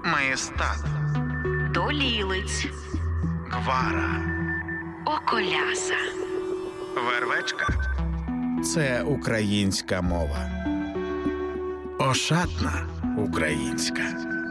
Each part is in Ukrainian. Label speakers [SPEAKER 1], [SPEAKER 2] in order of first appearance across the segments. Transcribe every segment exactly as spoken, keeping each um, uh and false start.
[SPEAKER 1] Маєстат,
[SPEAKER 2] Долілиць,
[SPEAKER 1] Гвара,
[SPEAKER 2] Околяса,
[SPEAKER 1] Вервечка – це українська мова. Ошатна українська.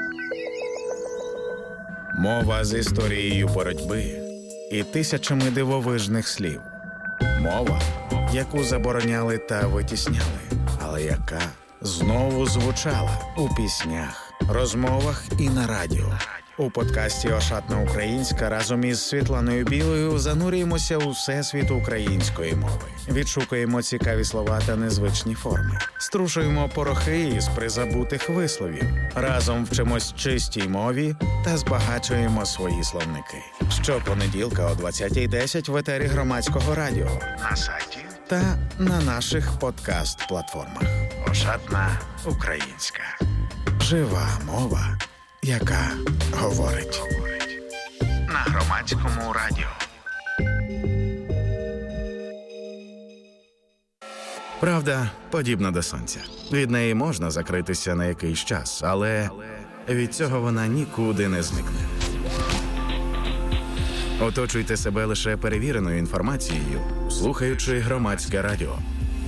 [SPEAKER 1] Мова з історією боротьби і тисячами дивовижних слів. Мова, яку забороняли та витісняли, але яка знову звучала у піснях, розмовах і на радіо. У подкасті «Ошатна українська» разом із Світланою Білою занурюємося у всесвіт української мови. Відшукуємо цікаві слова та незвичні форми. Струшуємо порохи із призабутих висловів. Разом вчимось чистій мові та збагачуємо свої словники. Щопонеділка о двадцятій десять в етері Громадського радіо, на сайті та на наших подкаст-платформах. «Ошатна українська». Жива мова, яка говорить. На Громадському радіо. Правда подібна до сонця. Від неї можна закритися на якийсь час, але від цього вона нікуди не зникне. Оточуйте себе лише перевіреною інформацією, слухаючи Громадське радіо.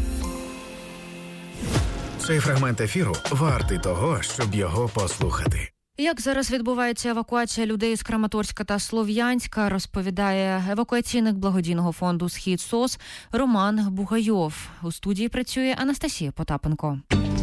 [SPEAKER 1] Цей фрагмент ефіру вартий того, щоб його послухати.
[SPEAKER 3] Як зараз відбувається евакуація людей з Краматорська та Слов'янська, розповідає евакуаційник благодійного фонду «Схід СОС» Роман Бугайов. У студії працює Анастасія Потапенко.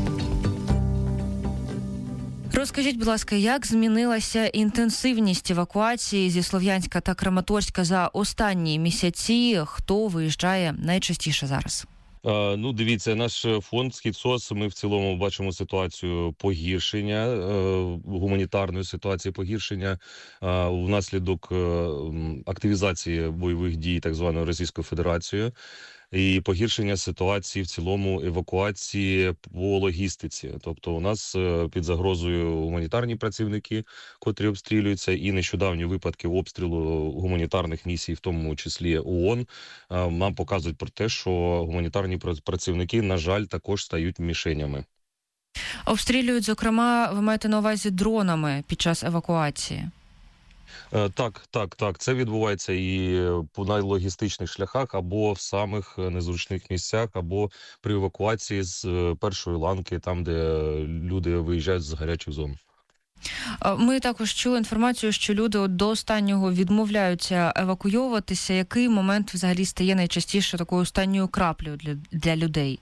[SPEAKER 3] Розкажіть, будь ласка, як змінилася інтенсивність евакуації зі Слов'янська та Краматорська за останні місяці? Хто виїжджає найчастіше зараз?
[SPEAKER 4] Ну, дивіться, наш фонд «Схід СОС», ми в цілому бачимо ситуацію погіршення, гуманітарної ситуації погіршення внаслідок активізації бойових дій так званої Російською Федерацією і погіршення ситуації в цілому евакуації по логістиці. Тобто у нас під загрозою гуманітарні працівники, котрі обстрілюються, і нещодавні випадки обстрілу гуманітарних місій, в тому числі ООН, нам показують про те, що гуманітарні працівники, на жаль, також стають мішенями.
[SPEAKER 3] Обстрілюють, зокрема, ви маєте на увазі дронами під час евакуації?
[SPEAKER 4] Так, так, так. Це відбувається і по найлогістичних шляхах, або в самих незручних місцях, або при евакуації з першої ланки, там, де люди виїжджають з гарячих зон.
[SPEAKER 3] Ми також чули інформацію, що люди до останнього відмовляються евакуйовуватися. Який момент взагалі стає найчастіше такою останньою краплею для, для людей?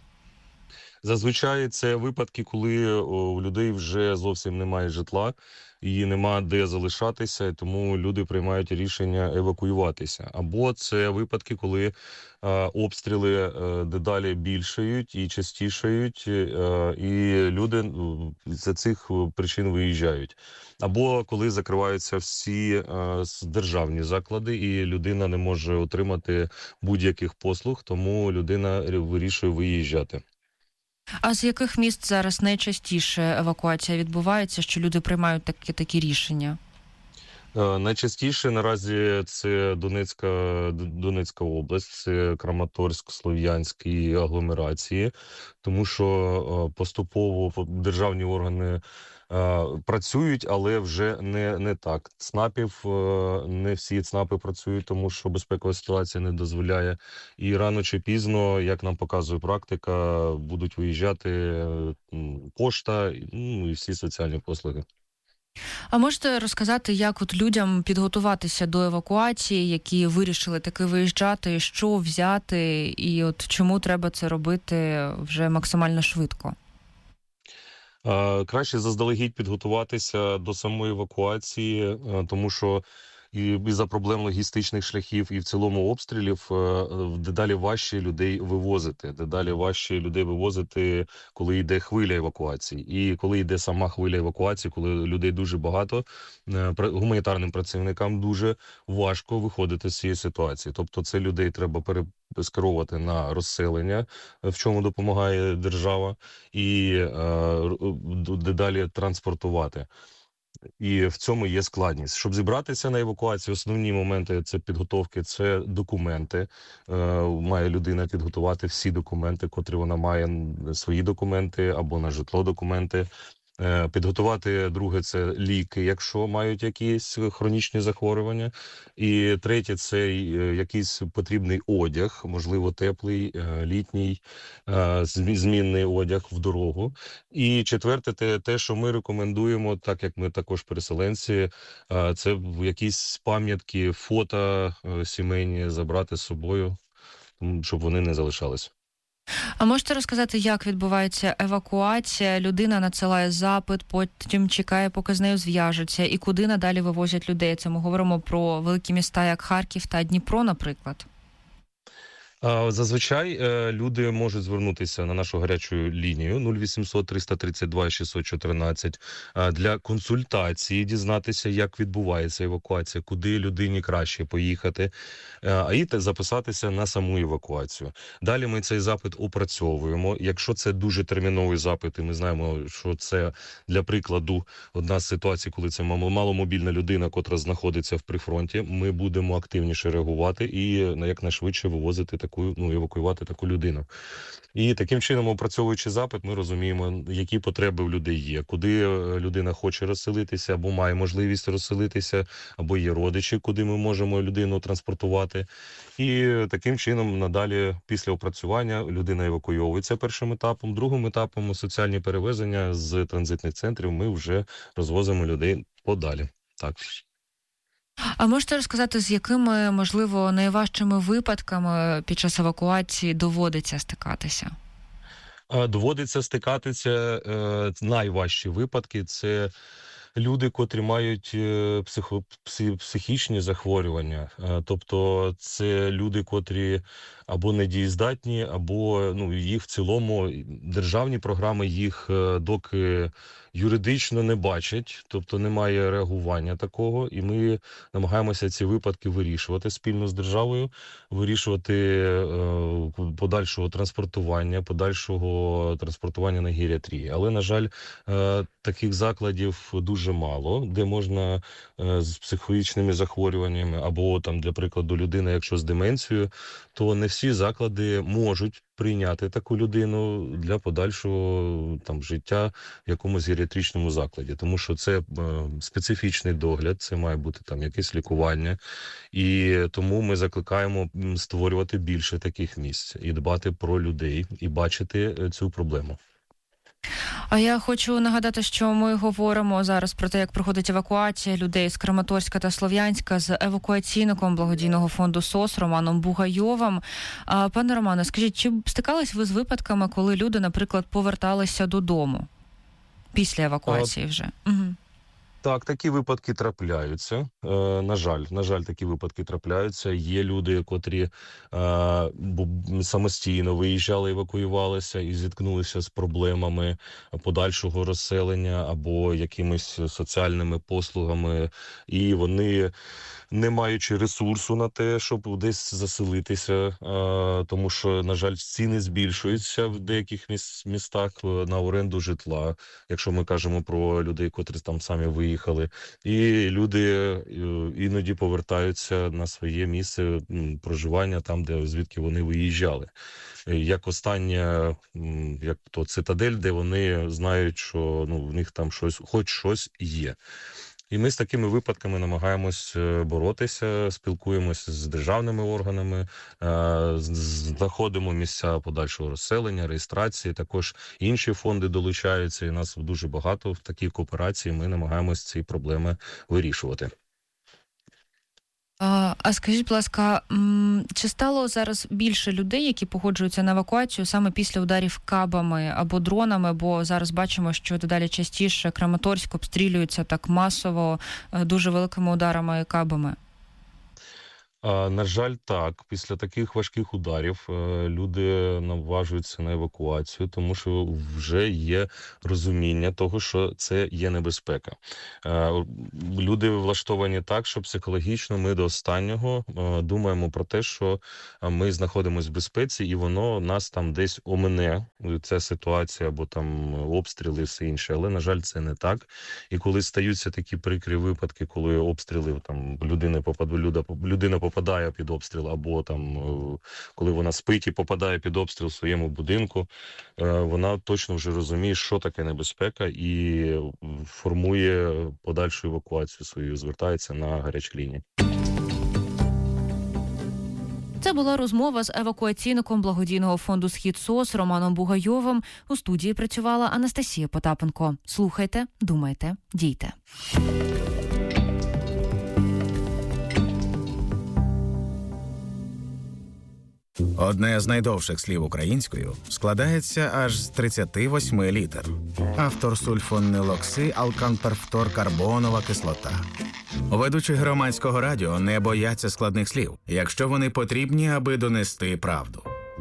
[SPEAKER 4] Зазвичай це випадки, коли у людей вже зовсім немає житла, і нема де залишатися, і тому люди приймають рішення евакуюватися. Або це випадки, коли е, обстріли е, дедалі більшають і частішають, е, і люди за цих причин виїжджають. Або коли закриваються всі е, державні заклади, і людина не може отримати будь-яких послуг, тому людина вирішує виїжджати.
[SPEAKER 3] А з яких міст зараз найчастіше евакуація відбувається, що люди приймають такі, такі рішення?
[SPEAKER 4] Найчастіше наразі це Донецька, Донецька область, це Краматорськ, Слов'янськ і агломерації, тому що поступово державні органи працюють, але вже не, не так. ЦНАПів, не всі ЦНАПи працюють, тому що безпекова ситуація не дозволяє. І рано чи пізно, як нам показує практика, будуть виїжджати пошта, ну, і всі соціальні послуги.
[SPEAKER 3] А можете розказати, як от людям підготуватися до евакуації, які вирішили таки виїжджати, що взяти, і от чому треба це робити вже максимально швидко?
[SPEAKER 4] Краще заздалегідь підготуватися до самої евакуації, тому що і за проблем логістичних шляхів, і в цілому обстрілів дедалі важче людей вивозити. Дедалі важче людей вивозити, коли йде хвиля евакуації. І коли йде сама хвиля евакуації, коли людей дуже багато, гуманітарним працівникам дуже важко виходити з цієї ситуації. Тобто це людей треба перескеровувати на розселення, в чому допомагає держава, і дедалі транспортувати. І в цьому є складність. Щоб зібратися на евакуацію, основні моменти це підготовки, це документи. Е, має людина підготувати всі документи, котрі вона має, свої документи або на житло документи. Підготувати, друге, це ліки, якщо мають якісь хронічні захворювання. І третє, це якийсь потрібний одяг, можливо, теплий, літній, змінний одяг в дорогу. І четверте, те, те, що ми рекомендуємо, так як ми також переселенці, це якісь пам'ятки, фото сімейні забрати з собою, щоб вони не залишались.
[SPEAKER 3] А можете розказати, як відбувається евакуація? Людина надсилає запит, потім чекає, поки з нею зв'яжуться, і куди надалі вивозять людей? Це ми говоримо про великі міста, як Харків та Дніпро, наприклад.
[SPEAKER 4] Зазвичай люди можуть звернутися на нашу гарячу лінію нуль вісімсот триста тридцять два шістсот чотирнадцять для консультації, дізнатися, як відбувається евакуація, куди людині краще поїхати, а і записатися на саму евакуацію. Далі ми цей запит опрацьовуємо. Якщо це дуже терміновий запит, і ми знаємо, що це, для прикладу, одна з ситуацій, коли це маломобільна людина, котра знаходиться в прифронті, ми будемо активніше реагувати і якнайшвидше вивозити таку ну, евакуювати таку людину. І таким чином, опрацьовуючи запит, ми розуміємо, які потреби в людей є, куди людина хоче розселитися, або має можливість розселитися, або є родичі, куди ми можемо людину транспортувати. І таким чином, надалі, після опрацювання, людина евакуйовується першим етапом. Другим етапом соціальні перевезення з транзитних центрів ми вже розвозимо людей подалі. Так.
[SPEAKER 3] А можете розказати, з якими, можливо, найважчими випадками під час евакуації доводиться стикатися?
[SPEAKER 4] Доводиться стикатися найважчі випадки – це люди, котрі мають психо, психічні захворювання. Тобто це люди, котрі або недієздатні, або ну, їх в цілому державні програми їх доки юридично не бачать, тобто немає реагування такого, і ми намагаємося ці випадки вирішувати спільно з державою, вирішувати е, подальшого транспортування, подальшого транспортування на геріатрії. Але, на жаль, е, таких закладів дуже мало, де можна е, з психічними захворюваннями, або там, для прикладу, людина, якщо з деменцією, то не всі заклади можуть прийняти таку людину для подальшого там життя в якомусь геріатричному закладі, тому що це е, специфічний догляд, це має бути там якесь лікування, і тому ми закликаємо створювати більше таких місць і дбати про людей, і бачити цю проблему.
[SPEAKER 3] А я хочу нагадати, що ми говоримо зараз про те, як проходить евакуація людей з Краматорська та Слов'янська з евакуаційником благодійного фонду СОС Романом Бугайовим. А, пане Романе, скажіть, чи стикались ви з випадками, коли люди, наприклад, поверталися додому після евакуації вже? Угу.
[SPEAKER 4] Так, такі випадки трапляються. Е, на жаль, на жаль, такі випадки трапляються. Є люди, котрі е, самостійно виїжджали, евакуювалися і зіткнулися з проблемами подальшого розселення або якимись соціальними послугами, і вони, не маючи ресурсу на те, щоб десь заселитися, е, тому що, на жаль, ціни збільшуються в деяких містах на оренду житла, якщо ми кажемо про людей, котрі там самі виїхали. І люди іноді повертаються на своє місце проживання, там, де звідки вони виїжджали. Як остання, як то цитадель, де вони знають, що ну, в них там щось, хоч щось є. І ми з такими випадками намагаємось боротися, спілкуємося з державними органами, знаходимо місця подальшого розселення, реєстрації. Також інші фонди долучаються, і нас дуже багато в такій кооперації. Ми намагаємось ці проблеми вирішувати.
[SPEAKER 3] А, а скажіть, будь ласка, чи стало зараз більше людей, які погоджуються на евакуацію саме після ударів кабами або дронами? Бо зараз бачимо, що дедалі частіше Краматорськ обстрілюється так масово, дуже великими ударами і кабами.
[SPEAKER 4] А, на жаль, так. Після таких важких ударів люди наважуються на евакуацію, тому що вже є розуміння того, що це є небезпека. Люди влаштовані так, що психологічно ми до останнього думаємо про те, що ми знаходимося в безпеці, і воно нас там десь омине, ця ситуація, або там обстріли і все інше. Але, на жаль, це не так. І коли стаються такі прикрі випадки, коли обстріли, там людина попадає, людина попадає попадає під обстріл, або там, коли вона спить і попадає під обстріл в своєму будинку, вона точно вже розуміє, що таке небезпека, і формує подальшу евакуацію свою, звертається на гарячі лінії.
[SPEAKER 3] Це була розмова з евакуаційником благодійного фонду «Схід СОС» Романом Бугайовим. У студії працювала Анастасія Потапенко. Слухайте, думайте, дійте.
[SPEAKER 1] Одне з найдовших слів українською складається аж з тридцяти восьми літер. Автор сульфонилокси алканперфторкарбонова кислота. Ведучі громадського радіо не бояться складних слів, якщо вони потрібні, аби донести правду.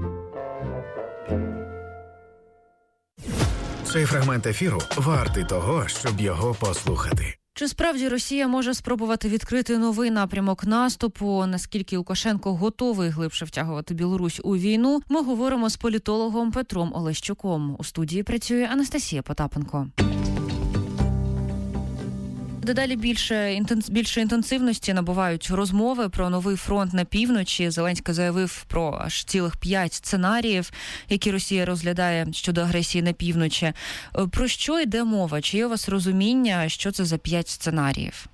[SPEAKER 1] Цей фрагмент ефіру вартий того, щоб його послухати.
[SPEAKER 3] Чи справді Росія може спробувати відкрити новий напрямок наступу? Наскільки Лукашенко готовий глибше втягувати Білорусь у війну? Ми говоримо з політологом Петром Олещуком. У студії працює Анастасія Потапенко. Дедалі більше, інтенс... більше інтенсивності набувають розмови про новий фронт на півночі. Зеленський заявив про аж цілих п'ять сценаріїв, які Росія розглядає щодо агресії на півночі. Про що йде мова? Чи є у вас розуміння, що це за п'ять сценаріїв?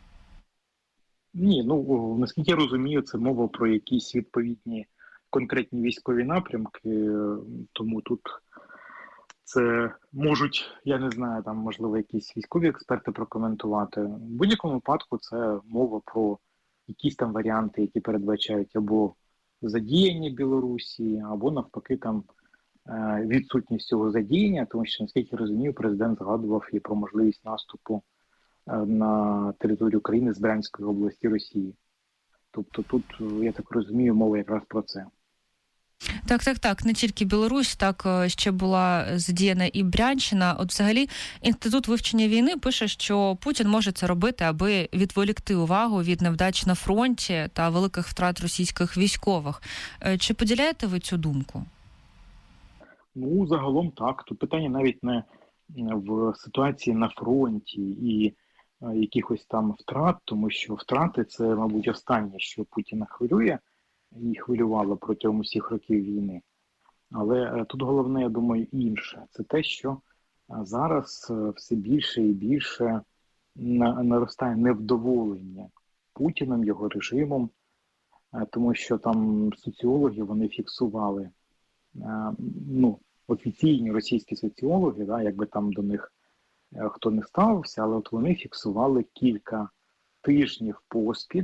[SPEAKER 5] Ні, ну, наскільки я розумію, це мова про якісь відповідні конкретні військові напрямки, тому тут це можуть, я не знаю, там, можливо, якісь військові експерти прокоментувати. В будь-якому випадку це мова про якісь там варіанти, які передбачають або задіяння Білорусі, або навпаки там відсутність цього задіяння, тому що, наскільки я розумію, президент згадував і про можливість наступу на територію України з Брянської області Росії. Тобто тут, я так розумію, мова якраз про це.
[SPEAKER 3] Так, так, так. Не тільки Білорусь, так ще була задіяна і Брянщина. От взагалі Інститут вивчення війни пише, що Путін може це робити, аби відволікти увагу від невдач на фронті та великих втрат російських військових. Чи поділяєте ви цю думку?
[SPEAKER 5] Ну, загалом так. Тут питання навіть не в ситуації на фронті і якихось там втрат, тому що втрати – це, мабуть, останнє, що Путіна хвилює, і хвилювало протягом усіх років війни. Але тут головне, я думаю, інше. Це те, що зараз все більше і більше наростає невдоволення Путіним, його режимом, тому що там соціологи, вони фіксували, ну, офіційні російські соціологи, да, якби там до них хто не ставився, але от вони фіксували кілька тижнів поспіль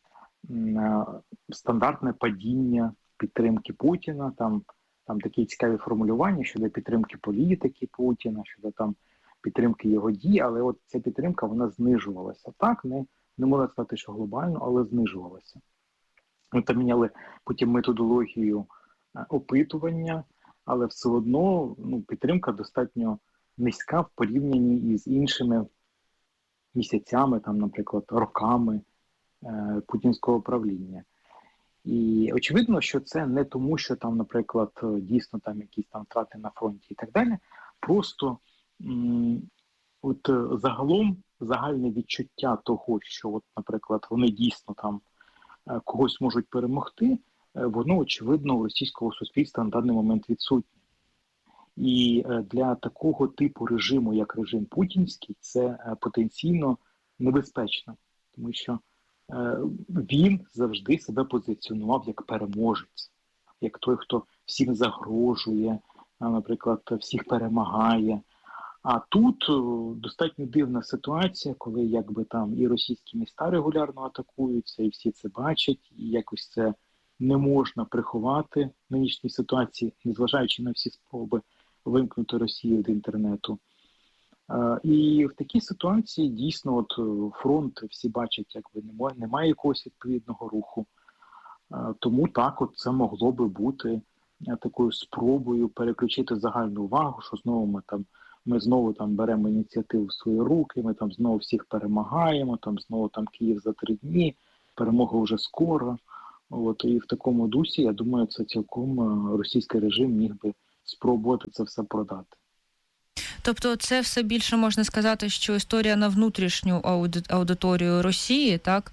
[SPEAKER 5] стандартне падіння підтримки Путіна, там, там такі цікаві формулювання щодо підтримки політики Путіна, щодо там підтримки його дій, але от ця підтримка, вона знижувалася. Так, не, не можна сказати, що глобально, але знижувалася. Ми там міняли потім методологію опитування, але все одно, ну, підтримка достатньо низька в порівнянні із іншими місяцями, там, наприклад, роками е, путінського правління. І очевидно, що це не тому, що там, наприклад, дійсно там якісь там втрати на фронті і так далі. Просто м- от загалом загальне відчуття того, що, от, наприклад, вони дійсно там е, когось можуть перемогти, е, воно, очевидно, у російського суспільства на даний момент відсутнє. І для такого типу режиму, як режим путінський, це потенційно небезпечно, тому що він завжди себе позиціонував як переможець, як той, хто всім загрожує, наприклад, всіх перемагає. А тут достатньо дивна ситуація, коли якби там і російські міста регулярно атакуються, і всі це бачать, і якось це не можна приховати в нинішній ситуації, незважаючи на всі спроби вимкнути Росію від інтернету. І в такій ситуації дійсно от фронт всі бачать, якби немає, немає якогось відповідного руху. Тому так от це могло би бути такою спробою переключити загальну увагу, що знову ми там ми знову там беремо ініціативу в свої руки, ми там знову всіх перемагаємо, там знову там Київ за три дні, перемога вже скоро. От, і в такому дусі, я думаю, це цілком російський режим міг би спробувати це все продати.
[SPEAKER 3] Тобто це все більше можна сказати, що історія на внутрішню ауди- аудиторію Росії, так?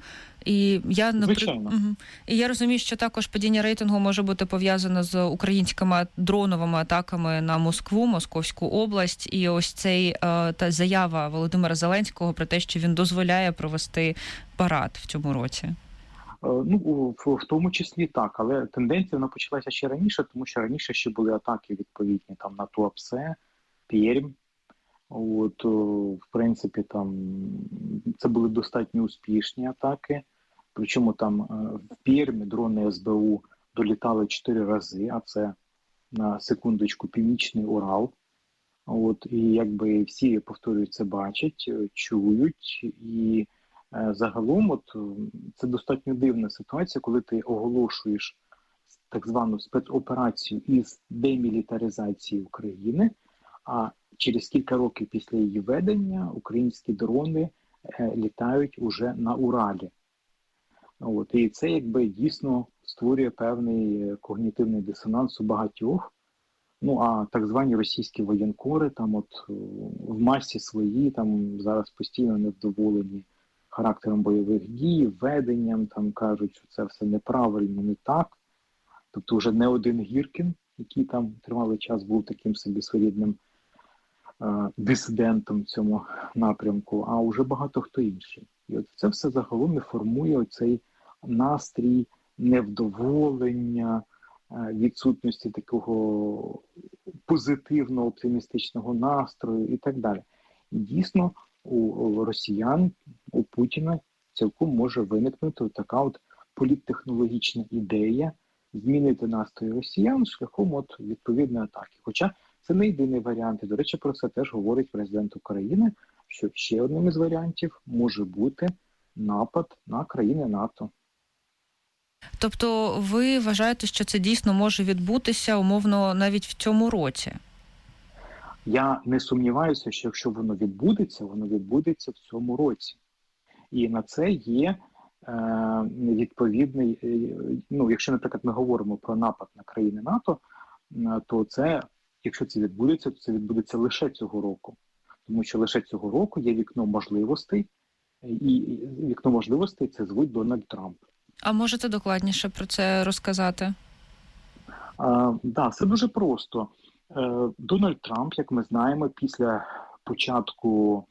[SPEAKER 3] І я,
[SPEAKER 5] Звичайно.
[SPEAKER 3] Угу. І я розумію, що також падіння рейтингу може бути пов'язане з українськими дроновими атаками на Москву, Московську область. І ось цей та заява Володимира Зеленського про те, що він дозволяє провести парад в цьому році.
[SPEAKER 5] Ну, в, в тому числі так, але тенденція вона почалася ще раніше, тому що раніше ще були атаки відповідні там на Туапсе, Пермь. От, в принципі, там це були достатньо успішні атаки. Причому там в Пермі дрони ес бе у долітали чотири рази, а це на секундочку Північний Урал. От, і якби всі, повторюю, це бачать, чують. І е, загалом от, це достатньо дивна ситуація, коли ти оголошуєш так звану спецоперацію із демілітаризації України, а через кілька років після її ведення українські дрони е, літають уже на Уралі. От, і це якби дійсно створює певний когнітивний дисонанс у багатьох. Ну, а так звані російські воєнкори там от в масі свої там зараз постійно невдоволені характером бойових дій, веденням, там кажуть, що це все неправильно, не так. Тобто вже не один Гіркін, який там тривалий час був таким собі своєрідним е- дисидентом в цьому напрямку, а вже багато хто інший. І от це все загалом і формує оцей настрій невдоволення, відсутності такого позитивного, оптимістичного настрою і так далі. І дійсно у росіян, у Путіна цілком може виникнути така от політтехнологічна ідея змінити настрої росіян шляхом от відповідної атаки. Хоча це не єдиний варіант. І, до речі, про це теж говорить президент України, що ще одним із варіантів може бути напад на країни НАТО.
[SPEAKER 3] Тобто ви вважаєте, що це дійсно може відбутися, умовно, навіть в цьому році?
[SPEAKER 5] Я не сумніваюся, що якщо воно відбудеться, воно відбудеться в цьому році. І на це є е, відповідний, е, ну, якщо, наприклад, ми говоримо про напад на країни НАТО, е, то це, якщо це відбудеться, то це відбудеться лише цього року. Тому що лише цього року є вікно можливостей, і вікно можливостей це звуть Дональд Трамп.
[SPEAKER 3] А можете докладніше про це розказати?
[SPEAKER 5] Так, да, все дуже просто. Е, Дональд Трамп, як ми знаємо, після початку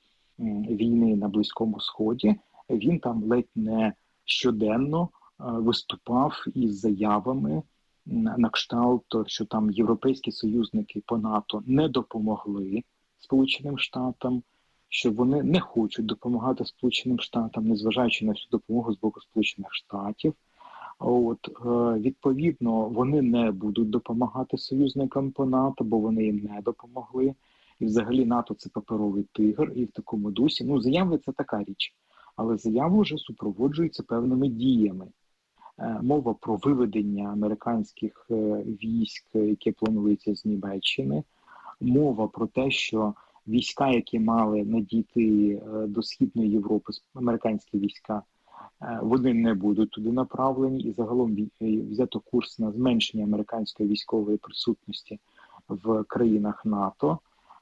[SPEAKER 5] війни на Близькому Сході, він там ледь не щоденно виступав із заявами на кшталт, що там європейські союзники по НАТО не допомогли Сполученим Штатам, що вони не хочуть допомагати Сполученим Штатам, незважаючи на всю допомогу з боку Сполучених Штатів. От, відповідно, вони не будуть допомагати союзникам по НАТО, бо вони їм не допомогли. І взагалі НАТО – це паперовий тигр, і в такому дусі. Ну, заяви – це така річ, але заяви вже супроводжуються певними діями. Мова про виведення американських військ, які плануються з Німеччини. Мова про те, що війська, які мали надійти до Східної Європи, американські війська, вони не будуть туди направлені, і загалом взято курс на зменшення американської військової присутності в країнах НАТО.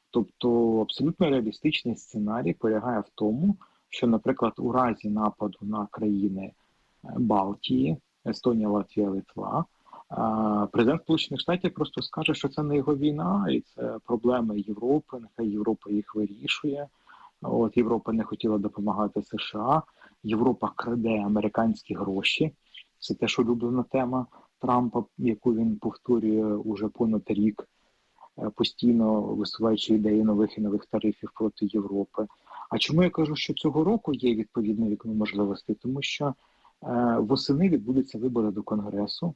[SPEAKER 5] Тобто абсолютно реалістичний сценарій полягає в тому, що, наприклад, у разі нападу на країни Балтії, Естонія, Латвія, Литва, президент Сполучених Штатів просто скаже, що це не його війна, і це проблеми Європи, нехай Європа їх вирішує. От Європа не хотіла допомагати США, Європа краде американські гроші. Це теж улюблена тема Трампа, яку він повторює уже понад рік, постійно висуваючи ідеї нових і нових тарифів проти Європи. А чому я кажу, що цього року є відповідне вікно можливостей? Тому що е, восени відбудуться вибори до Конгресу,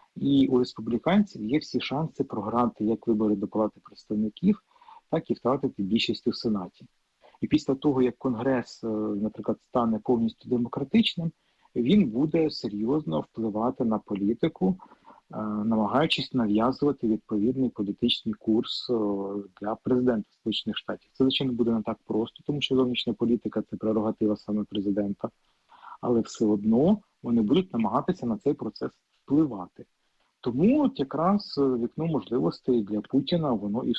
[SPEAKER 5] і у республіканців є всі шанси програти як вибори до Палати представників, так і втратити більшість у Сенаті. І після того, як Конгрес, наприклад, стане повністю демократичним, він буде серйозно впливати на політику, намагаючись нав'язувати відповідний політичний курс для президента Сполучених Штатів. Це, звичайно, буде не так просто, тому що зовнішня політика – це прерогатива саме президента. Але все одно вони будуть намагатися на цей процес впливати. Тому от якраз вікно можливостей для Путіна, воно і